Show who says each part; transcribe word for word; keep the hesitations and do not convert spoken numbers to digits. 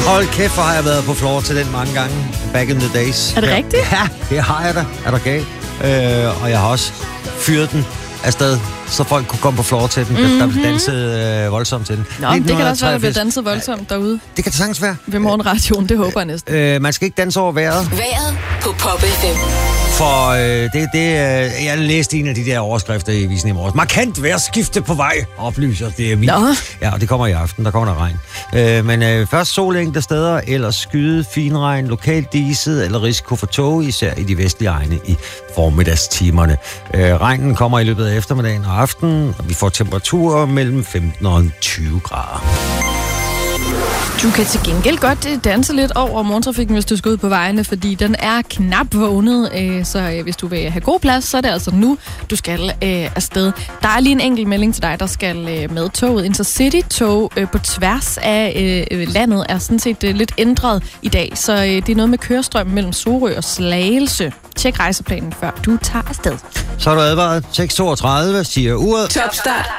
Speaker 1: Hold kæft, hvor har jeg været på floor til den mange gange. Back in the days.
Speaker 2: Er det rigtigt?
Speaker 1: Ja, det har jeg da. Er der galt? Øh, og jeg har også fyret den afsted, så folk kunne komme på floor til den. Mm-hmm. Der blev danset øh, voldsomt til den.
Speaker 2: Nå, det kan også være, at der bliver danset voldsomt derude.
Speaker 1: Det kan det sagtens være.
Speaker 2: Ved morgenradioen, det håber jeg næsten.
Speaker 1: Øh, man skal ikke danse over vejret.
Speaker 3: Vejret på Pop F M.
Speaker 1: For øh, det, det, øh, jeg læste en af de der overskrifter i avisen i morges. Markant vejrskifte på vej, oplyser det er min.
Speaker 2: Nå.
Speaker 1: Ja, og det kommer i aften, der kommer der regn. Øh, men øh, først sol enkelte steder, ellers skyde, finregn, lokalt diset eller risiko for tåge, især i de vestlige egne i formiddagstimerne. Øh, regnen kommer i løbet af eftermiddagen og aftenen, og vi får temperaturer mellem femten og tyve grader.
Speaker 2: Du kan til gengæld godt danse lidt over morgentrafikken, hvis du skal ud på vejene, fordi den er knap vågnet. Så hvis du vil have god plads, så er det altså nu, du skal øh, afsted. Der er lige en enkelt melding til dig, der skal øh, med toget. Intercity-tog øh, på tværs af øh, landet er sådan set øh, lidt ændret i dag. Så øh, det er noget med kørestrøm mellem Sorø og Slagelse. Tjek rejseplanen, før du tager afsted.
Speaker 1: Så er du advaret. seks toogtredive siger uret.
Speaker 3: Topstart